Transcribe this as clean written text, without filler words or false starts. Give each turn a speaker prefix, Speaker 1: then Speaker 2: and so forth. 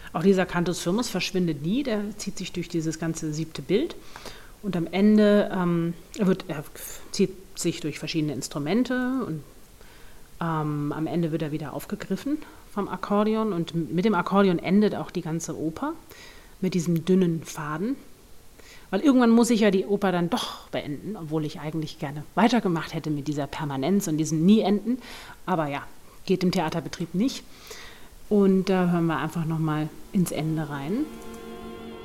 Speaker 1: Auch dieser Cantus firmus verschwindet nie, der zieht sich durch dieses ganze 7. Bild. Und am Ende er zieht sich durch verschiedene Instrumente und am Ende wird er wieder aufgegriffen vom Akkordeon. Und mit dem Akkordeon endet auch die ganze Oper mit diesem dünnen Faden. Weil irgendwann muss ich ja die Oper dann doch beenden, obwohl ich eigentlich gerne weitergemacht hätte mit dieser Permanenz und diesem Nie-Enden. Aber ja, geht im Theaterbetrieb nicht. Und da hören wir einfach nochmal ins Ende rein.